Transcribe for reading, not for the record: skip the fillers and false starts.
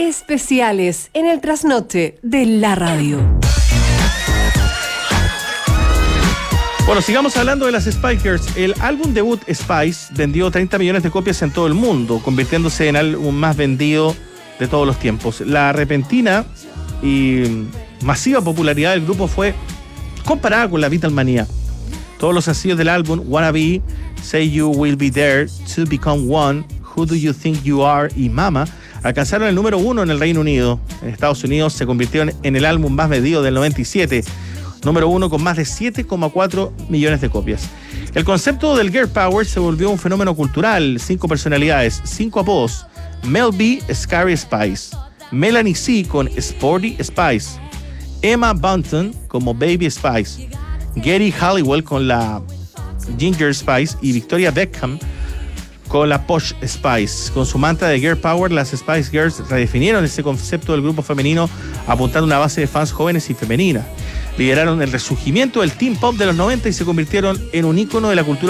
especiales en el trasnoche de la radio. Bueno, sigamos hablando de las Spice Girls. El álbum debut Spice vendió 30 millones de copias en todo el mundo, convirtiéndose en el álbum más vendido de todos los tiempos. La repentina y masiva popularidad del grupo fue comparada con la Beatlemania. Todos los sencillos del álbum, Wanna Be, Say You Will Be There, To Become One, Who Do You Think You Are y Mama alcanzaron el número 1 en el Reino Unido. En Estados Unidos se convirtieron en el álbum más vendido del 97, número 1 con más de 7,4 millones de copias. El concepto del Girl Power se volvió un fenómeno cultural. 5 personalidades, 5 apodos: Mel B, Scary Spice; Melanie C con Sporty Spice; Emma Bunton como Baby Spice; Gary Halliwell con la Ginger Spice; y Victoria Beckham con la Posh Spice. Con su mantra de Girl Power, las Spice Girls redefinieron ese concepto del grupo femenino, apuntando a una base de fans jóvenes y femeninas. Lideraron el resurgimiento del teen pop de los 90 y se convirtieron en un ícono de la cultura